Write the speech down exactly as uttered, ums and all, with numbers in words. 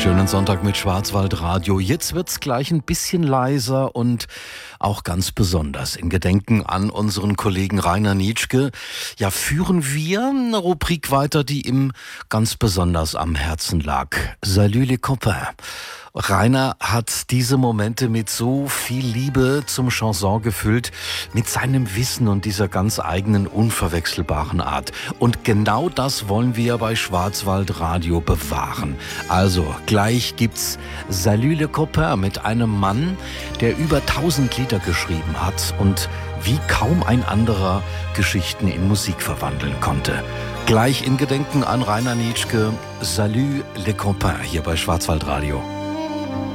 Schönen Sonntag mit Schwarzwaldradio. Jetzt wird's gleich ein bisschen leiser und auch ganz besonders in Gedenken an unseren Kollegen Rainer Nitschke. Ja, führen wir eine Rubrik weiter, die ihm ganz besonders am Herzen lag. Salut les copains. Rainer hat diese Momente mit so viel Liebe zum Chanson gefüllt, mit seinem Wissen und dieser ganz eigenen, unverwechselbaren Art. Und genau das wollen wir bei Schwarzwaldradio bewahren. Also, gleich gibt's Salut les copains mit einem Mann, der über tausend Lieder geschrieben hat und wie kaum ein anderer Geschichten in Musik verwandeln konnte. Gleich in Gedenken an Rainer Nitschke, Salut les copains hier bei Schwarzwaldradio.